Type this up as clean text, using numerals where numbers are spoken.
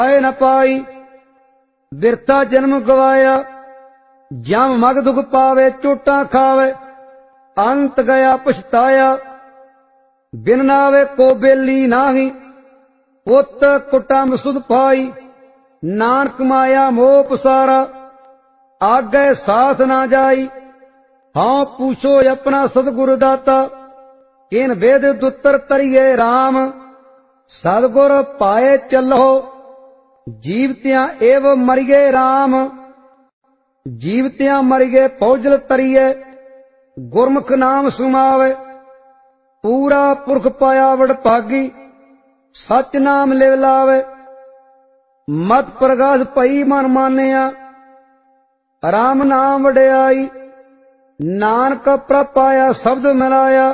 आए न पाई। बिरथा जन्म गवाया, जम मग दुख पावे, चोटा खावे, अंत गया पछताया। बिन नावे को बेली नाही, पुत कुटम सुध पाई। नानक माया मोह पसारा, आगे साथ ना जाई। हाँ पूछो अपना सदगुरु दाता, किन वेद दुतर तरिए राम। सदगुर पाए चलो, जीवतियां एव मरिए राम। जीवतियां मरिए पौजल तरिए, गुरमुख नाम सुमावे। पूरा पुरख पाया वड भागी, सच नाम लिव लावे। मत प्रगास पई मन मानिया, राम नाम वड्याई। नानक प्रभ पाया शब्द मिलाया,